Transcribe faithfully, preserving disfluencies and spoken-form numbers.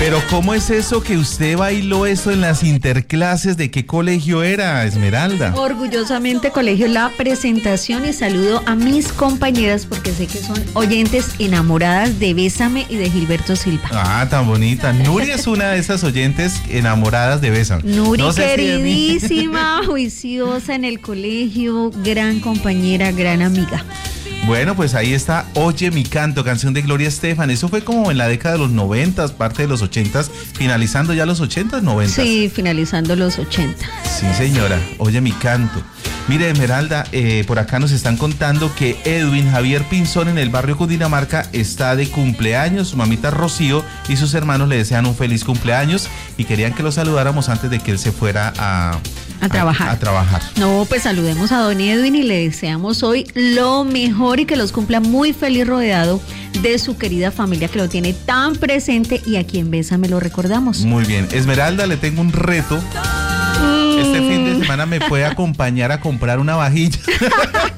Pero ¿cómo es eso que usted bailó eso en las interclases? ¿De qué colegio era, Esmeralda? Orgullosamente Colegio La Presentación, y saludo a mis compañeras porque sé que son oyentes enamoradas de Bésame y de Gilberto Silva. Ah, tan bonita. Nuria es una de esas oyentes enamoradas de Bésame. Nuri, no sé queridísima, si juiciosa en el colegio, gran compañera, gran amiga. Bueno, pues ahí está Oye mi canto, canción de Gloria Estefan. Eso fue como en la década de los noventas, parte de los ochentas, finalizando ya los ochentas, noventas. Sí, finalizando los ochenta. Sí, señora, Oye mi canto. Mire, Esmeralda, eh, por acá nos están contando que Edwin Javier Pinzón en el barrio Cundinamarca está de cumpleaños. Su mamita Rocío y sus hermanos le desean un feliz cumpleaños y querían que lo saludáramos antes de que él se fuera a... A trabajar. A, a trabajar. No, pues saludemos a don Edwin y le deseamos hoy lo mejor y que los cumpla muy feliz rodeado de su querida familia que lo tiene tan presente y a quien Bésame lo recordamos. Muy bien. Esmeralda, le tengo un reto. Mm. Este fin de semana me puede acompañar a comprar una vajilla.